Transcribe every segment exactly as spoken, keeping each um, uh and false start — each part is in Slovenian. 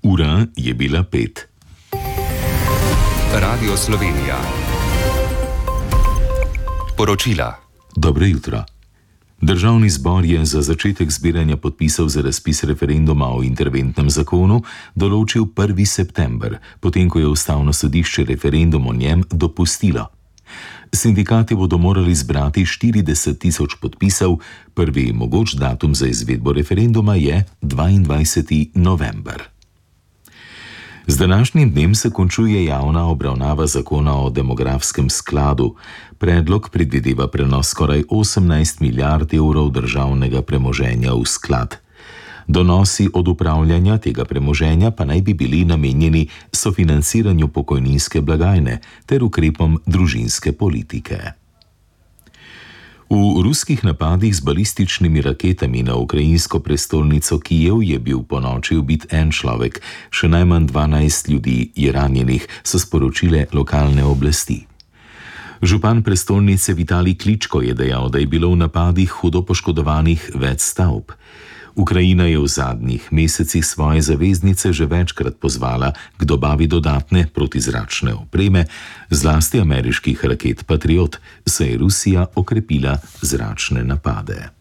Ura je bila pet. Radio Slovenija. Poročila. Dobro jutro. Državni zbor je za začetek zbiranja podpisov za razpis referenduma o interventnem zakonu določil prvi september, potem ko je Ustavno sodišče referendum o njem dopustilo. Sindikati bodo morali zbrati štirideset tisoč podpisov, prvi mogoč datum za izvedbo referenduma je dvaindvajseti november. Z današnjim dnem se končuje javna obravnava zakona o demografskem skladu. Predlog predvideva prenos skoraj osemnajst milijard evrov državnega premoženja v sklad. Donosi od upravljanja tega premoženja pa naj bi bili namenjeni sofinanciranju pokojninske blagajne ter ukrepom družinske politike. V ruskih napadih z balističnimi raketami na ukrajinsko prestolnico Kijev je bil ponoči ubit en človek, še najmanj dvanajst ljudi je ranjenih, so sporočile lokalne oblasti. Župan prestolnice Vitalij Kličko je dejal, da je bilo v napadih hudo poškodovanih več stavb. Ukrajina je v zadnjih mesecih svoje zaveznice že večkrat pozvala k dobavi dodatne protizračne opreme, zlasti ameriških raket Patriot, saj je Rusija okrepila zračne napade.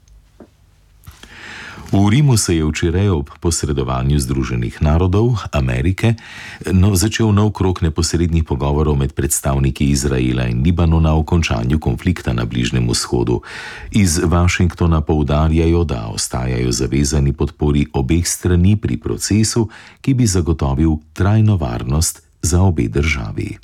V Rimu se je včeraj ob posredovanju Združenih narodov Amerike no, začel nov krog neposrednih pogovorov med predstavniki Izraela in Libanona o končanju konflikta na Bližnjem vzhodu. Iz Washingtona poudarjajo, da ostajajo zavezani podpori obeh strani pri procesu, ki bi zagotovil trajno varnost za obe državi.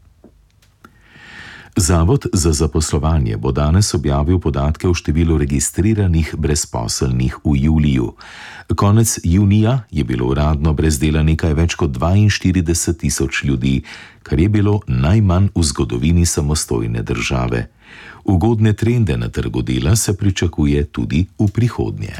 Zavod za zaposlovanje bo danes objavil podatke o številu registriranih brezposelnih v juliju. Konec junija je bilo uradno brez dela nekaj več kot dvainštirideset tisoč ljudi, kar je bilo najmanj v zgodovini samostojne države. Ugodne trende na trgu dela se pričakuje tudi v prihodnje.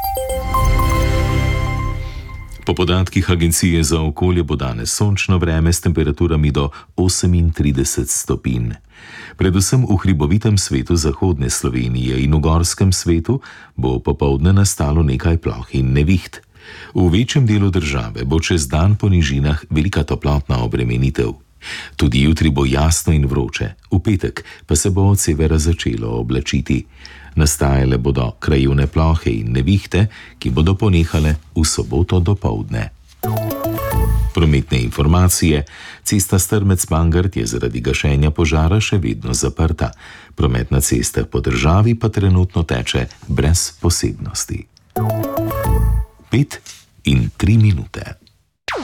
Po podatkih Agencije za okolje bo danes sončno vreme s temperaturami do osemintrideset stopinj. Predvsem v hribovitem svetu zahodne Slovenije in v gorskem svetu bo popoldne nastalo nekaj ploh in neviht. V večjem delu države bo čez dan po nižinah velika toplotna obremenitev. Tudi jutri bo jasno in vroče, v petek pa se bo od severa začelo oblačiti. Nastajale bodo krajevne plohe in nevihte, ki bodo ponehale v soboto dopoldne. Prometne informacije. Cesta Strmec-Bangart je zaradi gašenja požara še vedno zaprta. Promet na cestah po državi pa trenutno teče brez posebnosti. Pet in tri minute.